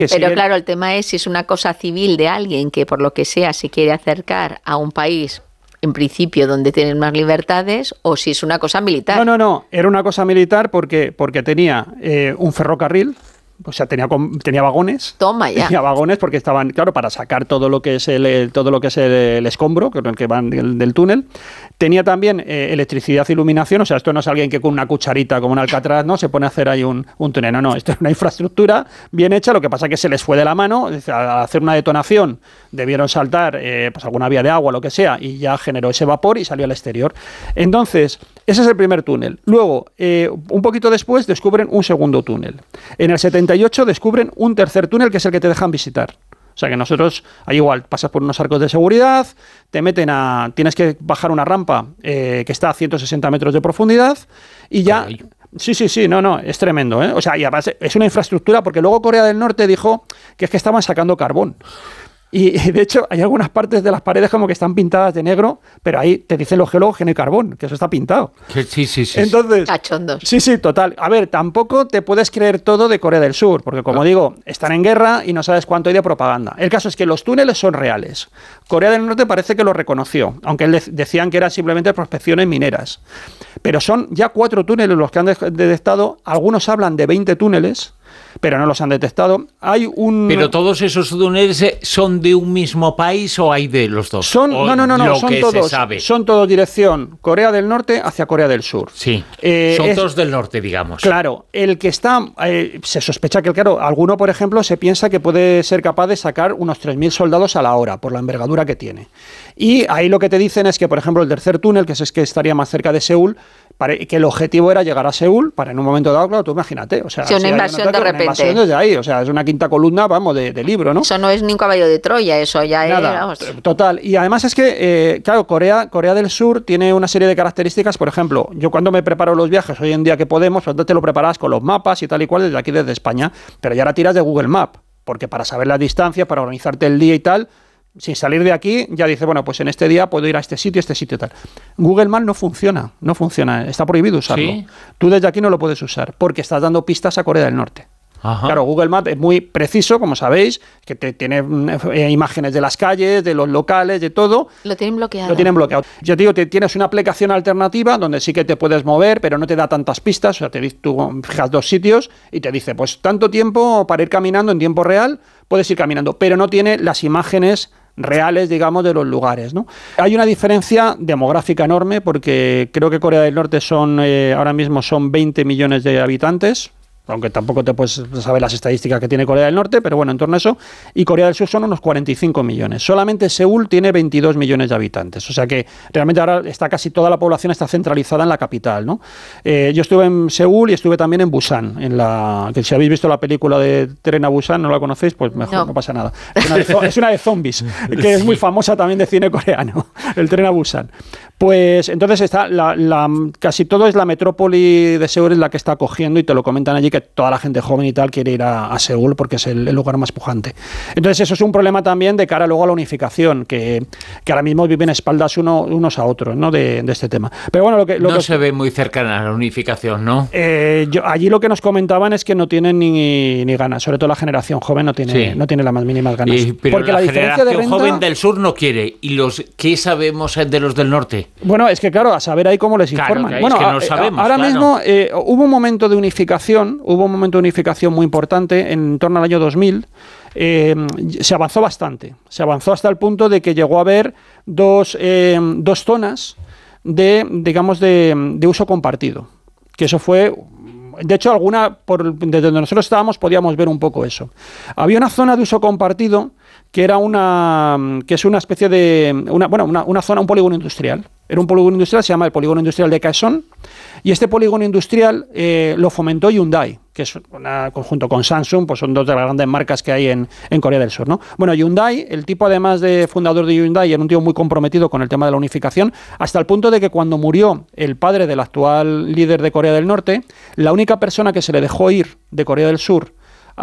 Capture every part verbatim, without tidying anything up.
Pero siguen... claro, el tema es si es una cosa civil de alguien que por lo que sea se quiere acercar a un país, en principio, donde tienen más libertades, o si es una cosa militar. No, no, no, era una cosa militar porque, porque tenía eh, un ferrocarril. O sea, tenía, tenía vagones. Toma ya. Tenía vagones porque estaban, claro, para sacar todo lo que es el, el todo lo que es el, el escombro, con el que van del, del túnel. Tenía también eh, electricidad e iluminación. O sea, esto no es alguien que con una cucharita como un Alcatraz, ¿no?, se pone a hacer ahí un, un túnel. No, no, esto es una infraestructura bien hecha. Lo que pasa es que se les fue de la mano. Al hacer una detonación debieron saltar eh, pues alguna vía de agua, lo que sea, y ya generó ese vapor y salió al exterior. Entonces, ese es el primer túnel. Luego, eh, un poquito después, descubren un segundo túnel. En el setenta y ocho descubren un tercer túnel, que es el que te dejan visitar. O sea que nosotros, ahí igual, pasas por unos arcos de seguridad, te meten a... Tienes que bajar una rampa eh, que está a ciento sesenta metros de profundidad y ya... Caray. Sí, sí, sí, no, no, es tremendo, ¿eh? O sea, y además es una infraestructura, porque luego Corea del Norte dijo que es que estaban sacando carbón. Y de hecho hay algunas partes de las paredes como que están pintadas de negro, pero ahí te dicen los geólogos que no hay carbón, que eso está pintado. Sí, sí, sí. Entonces, cachondos. Sí, sí, total. A ver, tampoco te puedes creer todo de Corea del Sur, porque como ah. digo, están en guerra y no sabes cuánto hay de propaganda. El caso es que los túneles son reales. Corea del Norte parece que lo reconoció, aunque de- decían que eran simplemente prospecciones mineras. Pero son ya cuatro túneles los que han de- detectado. Algunos hablan de veinte túneles, pero no los han detectado. Hay un... ¿Pero todos esos túneles son de un mismo país o hay de los dos? Son, no, no, no, no, son todos, son todos dirección Corea del Norte hacia Corea del Sur. Sí, eh, son es, todos del norte, digamos. Claro, el que está, eh, se sospecha que, claro, alguno, por ejemplo, se piensa que puede ser capaz de sacar unos tres mil soldados a la hora, por la envergadura que tiene. Y ahí lo que te dicen es que, por ejemplo, el tercer túnel, que es el que estaría más cerca de Seúl, para, que el objetivo era llegar a Seúl, para en un momento dado, claro, tú imagínate. O sea, sí, una si invasión ataque, de repente. Una invasión desde ahí, o sea, es una quinta columna, vamos, de, de libro, ¿no? Eso no es ni un caballo de Troya, eso ya Nada, es... Vamos. Total. Y además es que, eh, claro, Corea, Corea del Sur tiene una serie de características. Por ejemplo, yo cuando me preparo los viajes, hoy en día que podemos, pues te lo preparas con los mapas y tal y cual, desde aquí, desde España, pero ya ahora tiras de Google Maps, porque para saber las distancias, para organizarte el día y tal, sin salir de aquí, ya dice, bueno, pues en este día puedo ir a este sitio, este sitio y tal. Google Maps no funciona, no funciona, está prohibido usarlo. ¿Sí? Tú desde aquí no lo puedes usar, porque estás dando pistas a Corea del Norte. Ajá. Claro, Google Maps es muy preciso, como sabéis, que te, tiene eh, imágenes de las calles, de los locales, de todo. Lo tienen bloqueado. Lo tienen bloqueado. Yo te digo, te, tienes una aplicación alternativa donde sí que te puedes mover, pero no te da tantas pistas. O sea, te, tú fijas dos sitios y te dice, pues tanto tiempo para ir caminando en tiempo real, puedes ir caminando, pero no tiene las imágenes reales, digamos, de los lugares, ¿no? Hay una diferencia demográfica enorme, porque creo que Corea del Norte son eh, ahora mismo son veinte millones de habitantes, aunque tampoco te puedes saber las estadísticas que tiene Corea del Norte, pero bueno, en torno a eso. Y Corea del Sur son unos cuarenta y cinco millones. Solamente Seúl tiene veintidós millones de habitantes. O sea que realmente ahora está casi toda la población está centralizada en la capital, ¿no? Eh, yo estuve en Seúl y estuve también en Busan, en la que si habéis visto la película de Tren a Busan, no la conocéis, pues mejor, no, no pasa nada. Es una, de, es una de zombies, que es muy famosa también de cine coreano, el Tren a Busan. Pues entonces está la, la, casi todo es la metrópoli de Seúl, es la que está acogiendo, y te lo comentan allí, que toda la gente joven y tal quiere ir a, a Seúl porque es el, el lugar más pujante. Entonces eso es un problema también de cara luego a la unificación, que, que ahora mismo viven espaldas uno, unos a otros, ¿no? de, de este tema. Pero bueno, lo que, lo no que, se ve muy cercana a la unificación, ¿no? Eh, yo, allí lo que nos comentaban es que no tienen ni, ni ganas, sobre todo la generación joven no tiene, sí. no tiene las más mínimas ganas. Y, pero porque la, la generación de renta, joven del sur no quiere. ¿Y los qué sabemos de los del norte? Bueno, es que claro, a saber ahí cómo les informan. Claro, bueno, es que no sabemos, ahora claro. mismo eh, hubo un momento de unificación, hubo un momento de unificación muy importante en torno al año dos mil. Eh, se avanzó bastante, se avanzó hasta el punto de que llegó a haber dos, eh, dos zonas de, digamos, de, de uso compartido, que eso fue... De hecho, alguna por, desde donde nosotros estábamos podíamos ver un poco eso. Había una zona de uso compartido que era una que es una especie de una, bueno, una, una zona, un polígono industrial. Era un polígono industrial, se llama el polígono industrial de Kaesong, y este polígono industrial eh, lo fomentó Hyundai, que es una, junto con Samsung, pues son dos de las grandes marcas que hay en, en Corea del Sur, ¿no? Bueno, Hyundai, el tipo además de fundador de Hyundai, era un tío muy comprometido con el tema de la unificación, hasta el punto de que cuando murió el padre del actual líder de Corea del Norte, la única persona que se le dejó ir de Corea del Sur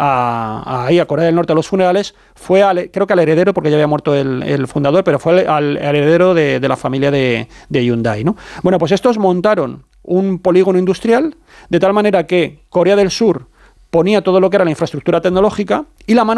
a, a, ahí a Corea del Norte a los funerales fue al, creo que al heredero, porque ya había muerto el, el fundador, pero fue al, al heredero de, de la familia de, de Hyundai, ¿no? Bueno, pues estos montaron un polígono industrial de tal manera que Corea del Sur ponía todo lo que era la infraestructura tecnológica y la mano